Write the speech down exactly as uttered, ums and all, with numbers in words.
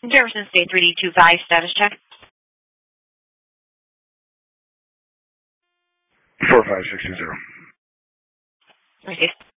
Jefferson State three D two five status check. four five six two zero. Received.